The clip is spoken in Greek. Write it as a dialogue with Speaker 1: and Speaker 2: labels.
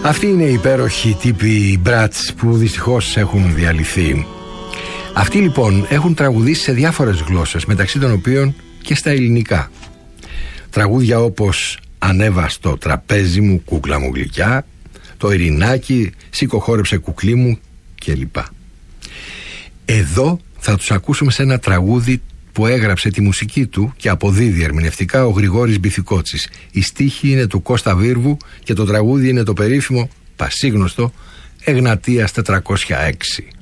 Speaker 1: Αυτοί είναι οι υπέροχοι τύποι μπράτς που δυστυχώς έχουν διαλυθεί. Αυτοί λοιπόν έχουν τραγουδήσει σε διάφορες γλώσσες, μεταξύ των οποίων και στα ελληνικά. Τραγούδια όπως «Ανέβα στο τραπέζι μου, κούκλα μου γλυκιά», «Το Ειρηνάκι», «Σήκω χόρεψε κουκλί μου» κλπ. Εδώ θα τους ακούσουμε σε ένα τραγούδι που έγραψε τη μουσική του και αποδίδει ερμηνευτικά ο Γρηγόρης Μπιθικότσης. Η στίχη είναι του Κώστα Βίρβου και το τραγούδι είναι το περίφημο, πασίγνωστο, Εγνατίας 406.